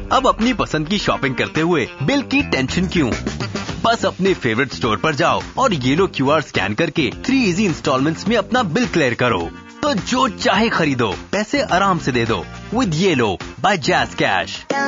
अब अपनी पसंद की शॉपिंग करते हुए बिल की टेंशन क्यों? बस अपने फेवरेट स्टोर पर जाओ और येलो QR स्कैन करके 3 इजी इंस्टॉलमेंट्स में अपना बिल क्लियर करो। तो जो चाहे खरीदो, पैसे आराम से दे दो with yellow bye jazz cash.